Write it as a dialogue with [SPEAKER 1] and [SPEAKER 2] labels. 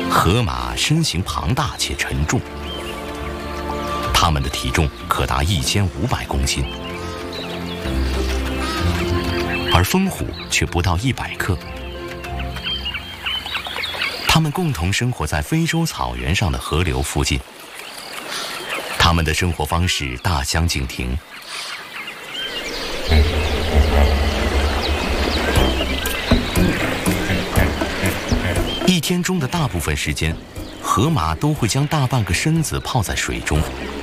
[SPEAKER 1] 河马身形庞大且沉重，它们的体重可达1500公斤，而蜂虎却不到100克。它们共同生活在非洲草原上的河流附近，它们的生活方式大相径庭。一天中的大部分时间，河马都会将大半个身子泡在水中，